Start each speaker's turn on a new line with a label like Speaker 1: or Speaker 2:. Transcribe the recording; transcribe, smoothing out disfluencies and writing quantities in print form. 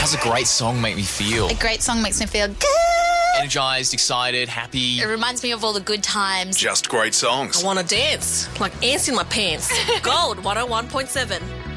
Speaker 1: how's a great song make me feel?
Speaker 2: A great song makes me feel good.
Speaker 1: Energised, excited, happy.
Speaker 2: It reminds me of all the good times.
Speaker 3: Just great songs.
Speaker 4: I want to dance, like ants in my pants. Gold 101.7.